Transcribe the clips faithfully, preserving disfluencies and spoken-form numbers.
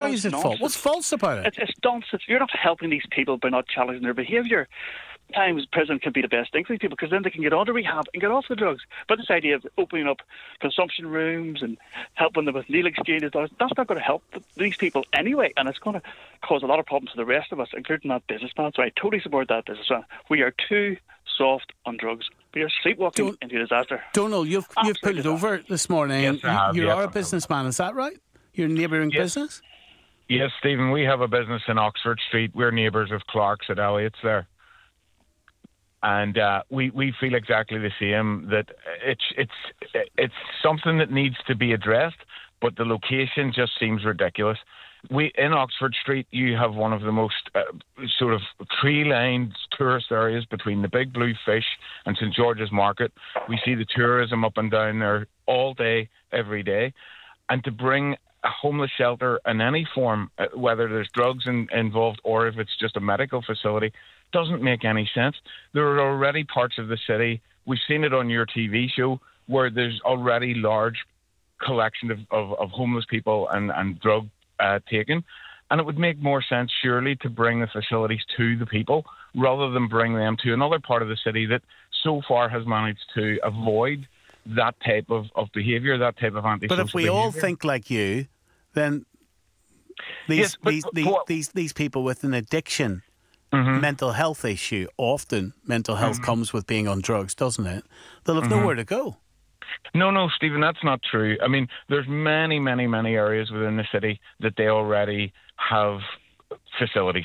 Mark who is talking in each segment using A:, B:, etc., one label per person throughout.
A: is it false? What's false about it?
B: It's, it's nonsense. You're not helping these people by not challenging their behaviour. Times prison can be the best thing for these people because then they can get on to rehab and get off the drugs. But this idea of opening up consumption rooms and helping them with needle exchanges, that's not going to help these people anyway, and it's going to cause a lot of problems for the rest of us, including that businessman. So I totally support that businessman. We are too soft on drugs. We are sleepwalking Don- into disaster.
A: Donald, you've Absolutely you've put it disaster. over this morning.
C: Yes, I have,
A: you
C: yes,
A: are a businessman, is that right? You're a neighbouring
C: yes.
A: business?
C: Yes, Stephen, we have a business in Oxford Street. We're neighbours of Clark's at Elliott's there. And uh, we, we feel exactly the same, that it's it's it's something that needs to be addressed, but the location just seems ridiculous. We in Oxford Street, you have one of the most uh, sort of tree-lined tourist areas between the Big Blue Fish and St George's Market. We see the tourism up and down there all day, every day. And to bring a homeless shelter in any form, uh, whether there's drugs in, involved or if it's just a medical facility, doesn't make any sense. There are already parts of the city, we've seen it on your T V show, where there's already large collection of, of, of homeless people and, and drug uh, taken. And it would make more sense, surely, to bring the facilities to the people rather than bring them to another part of the city that so far has managed to avoid that type of, of behaviour, that type of antisocial
A: behaviour. But if we
C: behaviour.
A: all think like you, then these,
C: yes, but,
A: these,
C: but,
A: these,
C: but,
A: these, these people with an addiction,
C: Mm-hmm.
A: mental health issue, often mental health mm-hmm. comes with being on drugs, doesn't it? They'll have mm-hmm. nowhere to go.
C: No, no, Stephen, that's not true. I mean, there's many, many, many areas within the city that they already have facilities.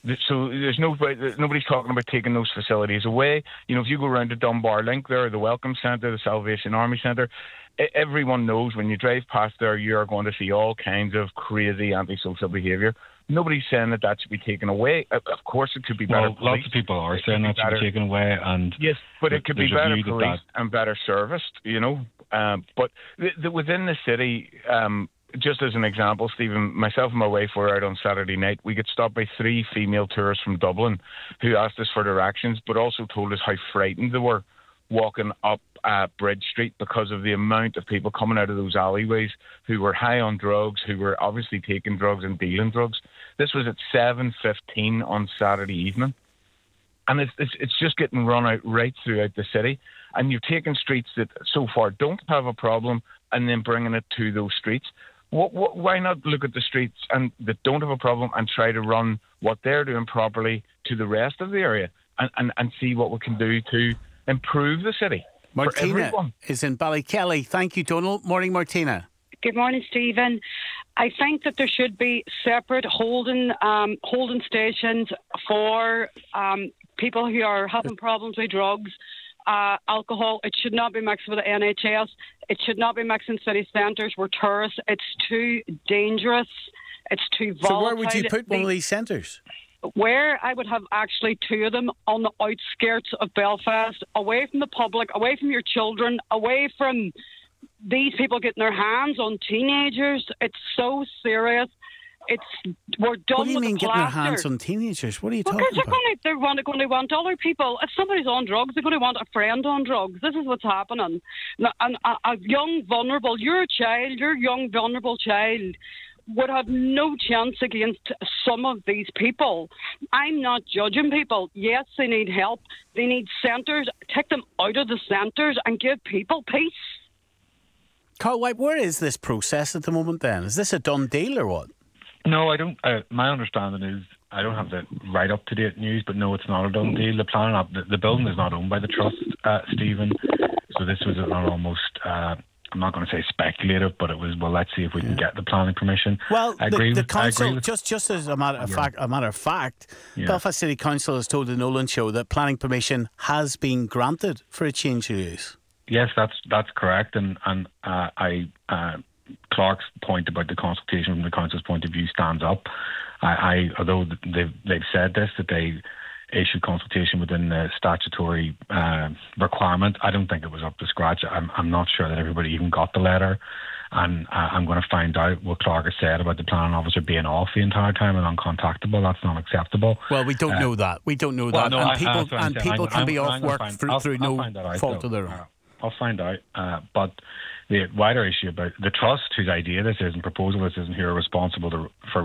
C: So there's no nobody's talking about taking those facilities away. You know, if you go around to Dunbar Link there, the Welcome Centre, the Salvation Army Centre, everyone knows when you drive past there, you're going to see all kinds of crazy antisocial behaviour. Nobody's saying that that should be taken away. Of course, it could be better.
D: Well, police. Lots of people are saying that should be taken away, and
C: yes, but it could be better police
D: that...
C: and better serviced. You know, um, but the, the, within the city, um, just as an example, Stephen, myself and my wife were out on Saturday night. We got stopped by three female tourists from Dublin who asked us for directions, but also told us how frightened they were walking up uh, Bridge Street because of the amount of people coming out of those alleyways who were high on drugs, who were obviously taking drugs and dealing drugs. This was at seven fifteen on Saturday evening. And it's, it's, it's just getting run out right throughout the city. And you're taking streets that so far don't have a problem and then bringing it to those streets. What, what, why not look at the streets and that don't have a problem and try to run what they're doing properly to the rest of the area and, and, and see what we can do to improve the city.
A: Martina is in Ballykelly. Thank you, Donald. Morning, Martina.
E: Good morning, Stephen. I think that there should be separate holding um, holding stations for um, people who are having problems with drugs, uh, alcohol. It should not be mixed with the N H S. It should not be mixed in city centres where tourists. It's too dangerous. It's too volatile.
A: So where would you put one of these centres?
E: Where I would have actually two of them on the outskirts of Belfast, away from the public, away from your children, away from these people getting their hands on teenagers. It's so serious. It's we're done with the
A: What do you mean
E: the
A: getting their hands on teenagers? What are you
E: well,
A: talking
E: they're
A: about?
E: Going to, they're going to, going to want other people. If somebody's on drugs, they're going to want a friend on drugs. This is what's happening. And a, a young, vulnerable, you're a child, you're a young, vulnerable child, would have no chance against some of these people. I'm not judging people. Yes, they need help. They need centres. Take them out of the centres and give people peace.
A: Carl White, where is this process at the moment then? Is this a done deal or what?
D: No, I don't. Uh, my understanding is, I don't have the right up-to-date news, but no, it's not a done deal. The plan, the, the building is not owned by the trust, uh, Stephen. So this was an almost... Uh, I'm not going to say speculative, but it was, well, let's see if we can get the planning permission.
A: Well,
D: I
A: the,
D: agree
A: the
D: with,
A: council,
D: with,
A: just just as a matter of yeah. fact, a matter of fact,
D: yeah.
A: Belfast City Council has told the Nolan Show that planning permission has been granted for a change of use.
D: Yes, that's that's correct, and and uh, I uh, Clark's point about the consultation from the council's point of view stands up. I, I although they've they've said this that they issued consultation within the statutory uh, requirement. I don't think it was up to scratch. I'm, I'm not sure that everybody even got the letter, and uh, I'm going to find out what Clark has said about the planning officer being off the entire time and uncontactable. That's not acceptable.
A: Well, we don't uh, know that. We don't know
D: well,
A: that.
D: No,
A: and
D: I,
A: people
D: I,
A: and people
D: I'm,
A: can
D: I'm,
A: be
D: I'm
A: off work
D: find,
A: through,
D: I'll,
A: through
D: I'll
A: no
D: out,
A: fault
D: though.
A: of their own.
D: Uh, I'll find out. Uh, but the wider issue about the trust, whose idea this is and proposal this is, and who are responsible to, for